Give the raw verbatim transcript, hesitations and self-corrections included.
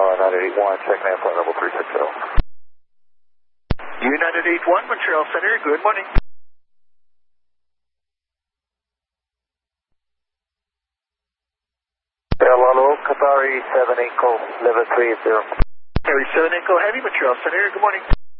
United eight one, check airplane level three six zero. United eight one, Montreal Center, good morning. Hello, Qatari seven Echo, level three eight zero. Qatari seven Echo Heavy, Montreal Center, good morning.